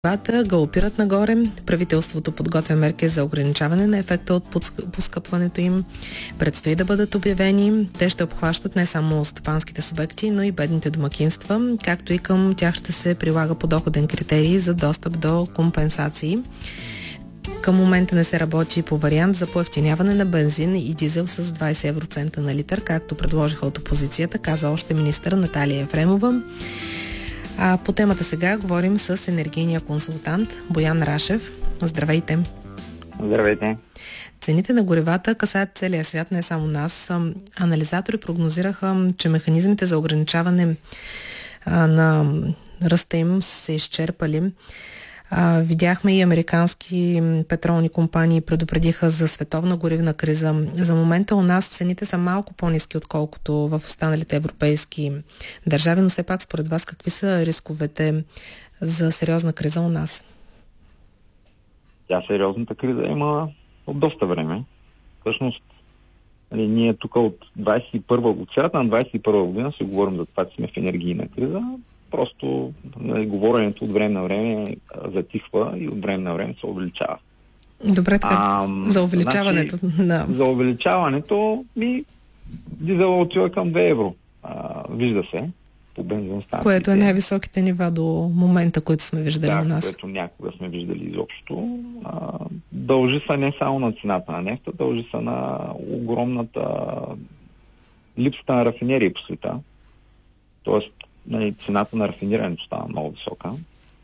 Горивата галопират нагоре, правителството подготвя мерки за ограничаване на ефекта от поскъпването им. Предстои да бъдат обявени. Те ще обхващат не само стопанските субекти, но и бедните домакинства, както и към тях ще се прилага подоходен критерий за достъп до компенсации. Към момента не се работи по вариант за поевтиняване на бензин и дизел с 20 евроцента на литър, както предложиха от опозицията, каза още министър Наталия Ефремова. А по темата сега говорим с енергийния консултант Боян Рашев. Здравейте! Здравейте! Цените на горивата касаят целия свят, не само нас. Анализатори прогнозираха, че механизмите за ограничаване на ръста им се изчерпали. Видяхме и американски петролни компании предупредиха за световна горивна криза. За момента у нас цените са малко по-ниски, отколкото в останалите европейски държави, но все пак според вас какви са рисковете за сериозна криза у нас? Сериозната криза има от доста време. Всъщност, ние тук от средата на 21 година се говорим за това, че сме в енергийна криза. Просто говоренето от време на време затихва и от време на време се увеличава. Добре, така за увеличаването За увеличаването дизела отива към 2 евро. Вижда се по бензиностанциите. Което е най-високите нива до момента, които сме виждали у нас. Което някога сме виждали изобщо. Дължи се не само на цената на нефта, дължи се на огромната липсата на рафинерии по света. Тоест, цената на рафинирането става много висока.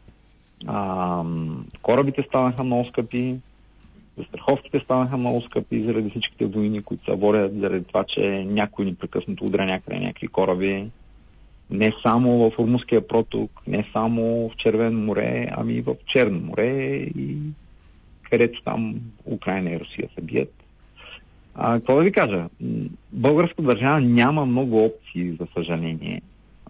Корабите станаха много скъпи, застраховките станаха много скъпи заради всичките войни, които се водят, заради това, че някой непрекъснато удря някакви кораби. Не само в Ормузския проток, не само в Червено море, ами и в Черно море, и където там Украйна и Русия се бият. Какво да ви кажа? Българска държава няма много опции, за съжаление.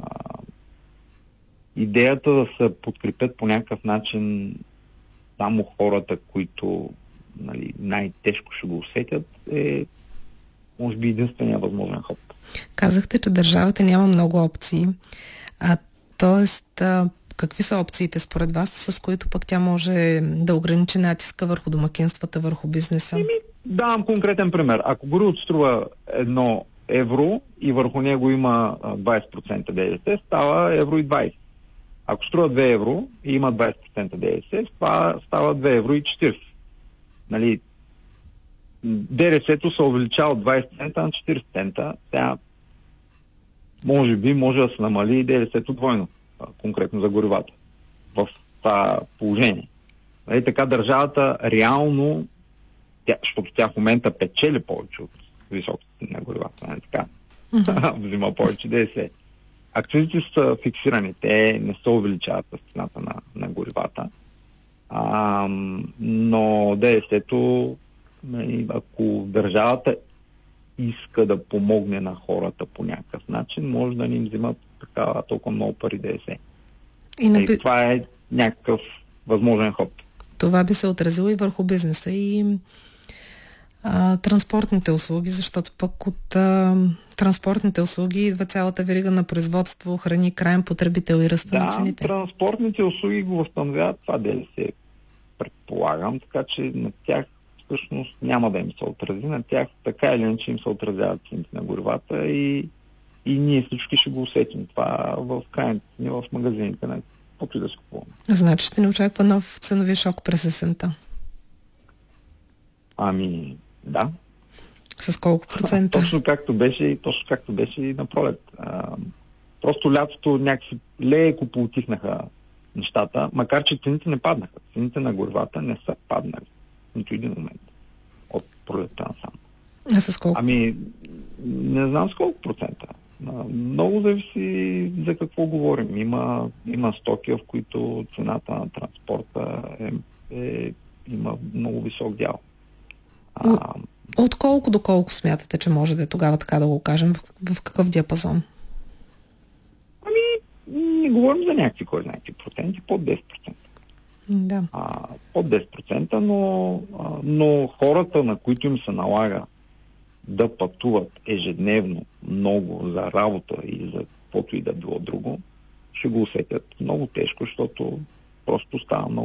Идеята да се подкрепят по някакъв начин само хората, които най-тежко ще го усетят, е може би единствения възможен ход. Казахте, че държавата няма много опции. Тоест, какви са опциите според вас, с които пък тя може да ограничи натиска върху домакинствата, върху бизнеса? Давам конкретен пример. Ако горивото струва 1 евро и върху него има 20% ДДС, става евро и 20. Ако струва 2 евро и има 20% ДДС, става 2 евро и 40. ДДС-то се увеличава от 20 цента на 40 цента. Тя може да се намали и ДДС-то двойно, конкретно за горивата, в това положение. Така държавата реално, защото тя в момента печели повече от високите на горивата, така. Взима повече ДДС. Акцизите са фиксирани, те не се увеличават с цената на горивата. Но ДДС-то, ако държавата иска да помогне на хората по някакъв начин, може да не им взимат толкова много пари ДДС. Това е някакъв възможен ход. Това би се отразило и върху бизнеса и транспортните услуги, защото пък от транспортните услуги идва цялата верига на производство, храни, краен потребител и ръста на цените. Да, транспортните услуги го възстановяват това ДДС, предполагам, така че на тях всъщност няма да им се отрази. На тях така или иначе им се отразяват цените на горивата и ние всички ще го усетим. Това в крайните дни в магазините, каквото и да се купуваме. Значи ще ни очаква нов ценови шок през есента. Да. С колко процента? Точно както беше и на пролет. Просто лятото някакси леко поутихнаха нещата, макар че цените не паднаха. Цените на горивата не са паднали в нито един момент от пролетта насам. А с колко? Не знам с колко процента. Много зависи за какво говорим. Има стоки, в които цената на транспорта има много висок дял. От колко до колко смятате, че може да е тогава, така да го кажем? В какъв диапазон? Не говорим за някакви проценти, под 10%. Да. Под 10%, но хората, на които им се налага да пътуват ежедневно много за работа и за каквото и да било друго, ще го усетят много тежко, защото просто става много